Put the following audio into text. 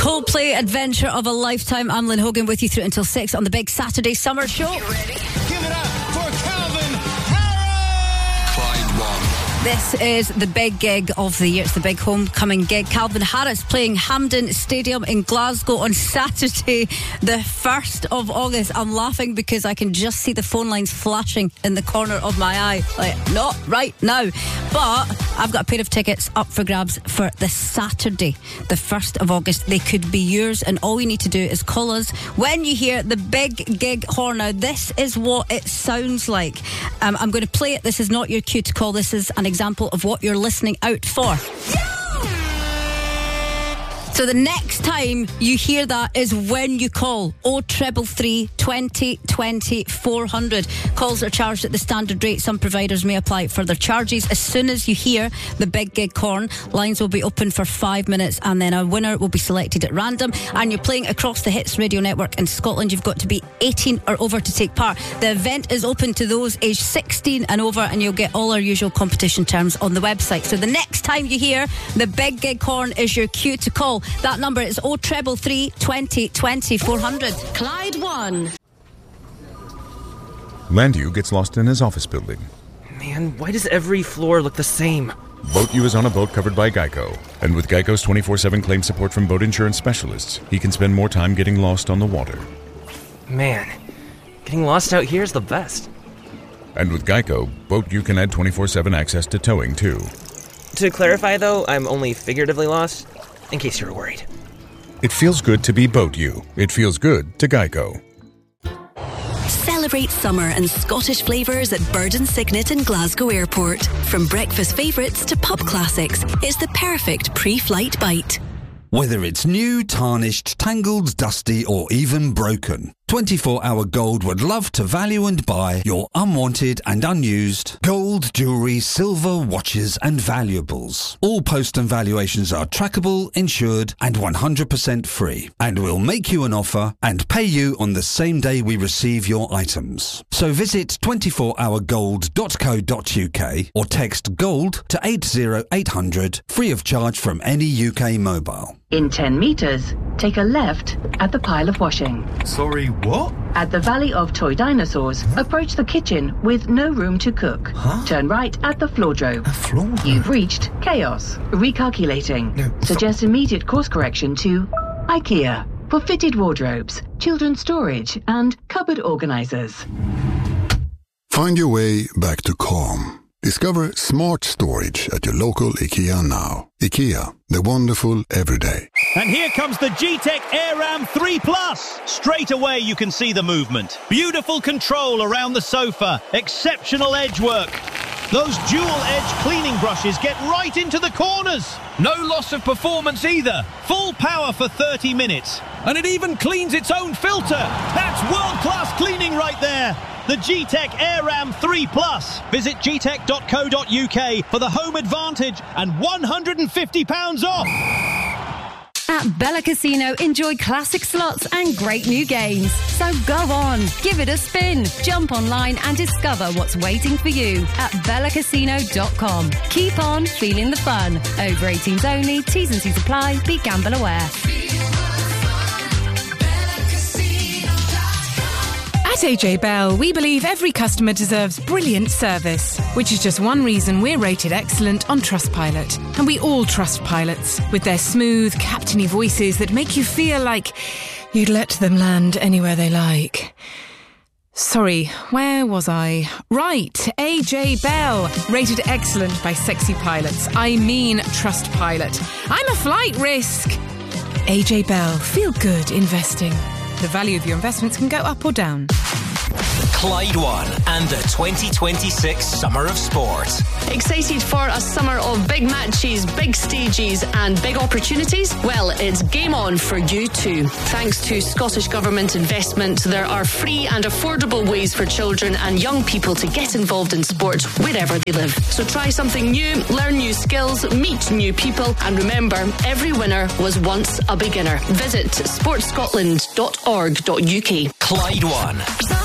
Coldplay, Adventure of a Lifetime. I'm Lynn Hogan with you through until 6 on the big Saturday summer show. You ready? Give it up for Calvin Harris! Clyde One. This is the big gig of the year. It's the big homecoming gig. Calvin Harris playing Hampden Stadium in Glasgow on Saturday, the 1st of August. I'm laughing because I can just see the phone lines flashing in the corner of my eye. Like, not right now. But I've got a pair of tickets up for grabs for this Saturday, the 1st of August. They could be yours, and all you need to do is call us when you hear the big gig horn. Now, this is what it sounds like. I'm going to play it. This is not your cue to call. This is an example of what you're listening out for. So the next time you hear that is when you call 0333 20 20 400. Calls are charged at the standard rate. Some providers may apply further charges. As soon as you hear the big gig horn, lines will be open for 5 minutes, and then a winner will be selected at random. And you're playing across the Hits Radio Network in Scotland. You've got to be 18 or over to take part. The event is open to those aged 16 and over, and you'll get all our usual competition terms on the website. So the next time you hear the big gig horn is your cue to call. That number is 0333 20 20 400. Clyde One. Landew gets lost in his office building. Man, why does every floor look the same? Boat U is on a boat covered by Geico. And with Geico's 24/7 claim support from boat insurance specialists, he can spend more time getting lost on the water. Man, getting lost out here is the best. And with Geico, Boat U can add 24/7 access to towing, too. To clarify, though, I'm only figuratively lost, in case you're worried. It feels good to be Boat U. It feels good to Geico. Celebrate summer and Scottish flavours at Bird and Signet in Glasgow Airport. From breakfast favourites to pub classics, it's the perfect pre-flight bite. Whether it's new, tarnished, tangled, dusty or even broken, 24 Hour Gold would love to value and buy your unwanted and unused gold, jewellery, silver, watches and valuables. All post and valuations are trackable, insured and 100% free. And we'll make you an offer and pay you on the same day we receive your items. So visit 24hourgold.co.uk or text GOLD to 80800 free of charge from any UK mobile. In 10 metres, take a left at the pile of washing. Sorry, what? At the Valley of Toy Dinosaurs, approach the kitchen with no room to cook. Huh? Turn right at the floordrome. A floor? You've reached Chaos. Recalculating. No, Suggest immediate course correction to IKEA for fitted wardrobes, children's storage and cupboard organisers. Find your way back to calm. Discover smart storage at your local IKEA now. IKEA, the wonderful everyday. And here comes the G-Tech AirRam 3 Plus. Straight away you can see the movement. Beautiful control around the sofa. Exceptional edge work. Those dual-edge cleaning brushes get right into the corners. No loss of performance either. Full power for 30 minutes. And it even cleans its own filter. That's world-class cleaning right there. The G-Tech AirRam 3 Plus. Visit gtech.co.uk for the home advantage and £150 off. At Bella Casino, enjoy classic slots and great new games. So go on, give it a spin. Jump online and discover what's waiting for you at bellacasino.com. Keep on feeling the fun. Over 18s only, T's and C's apply. Be gamble aware. At AJ Bell, we believe every customer deserves brilliant service, which is just one reason we're rated excellent on Trustpilot. And we all trust pilots, with their smooth, captainy voices that make you feel like you'd let them land anywhere they like. Sorry, where was I? Right, AJ Bell, rated excellent by sexy pilots. I mean Trustpilot. I'm a flight risk. AJ Bell, feel good investing. The value of your investments can go up or down. Clyde One and the 2026 Summer of Sport. Excited for a summer of big matches, big stages and big opportunities? Well, it's game on for you too. Thanks to Scottish Government investment, there are free and affordable ways for children and young people to get involved in sport wherever they live. So try something new, learn new skills, meet new people, and remember, every winner was once a beginner. Visit sportscotland.org.uk. Clyde One.